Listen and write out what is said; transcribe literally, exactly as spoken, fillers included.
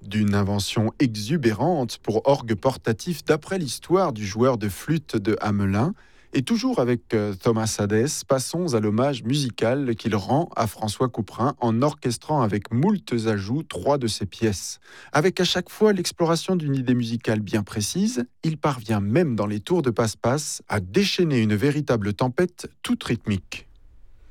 D'une invention exubérante pour orgue portatif d'après l'histoire du joueur de flûte de Hamelin. Et toujours avec euh, Thomas Hadès, passons à l'hommage musical qu'il rend à François Couperin en orchestrant avec moultes ajouts trois de ses pièces. Avec à chaque fois l'exploration d'une idée musicale bien précise, il parvient même dans les tours de passe-passe à déchaîner une véritable tempête toute rythmique.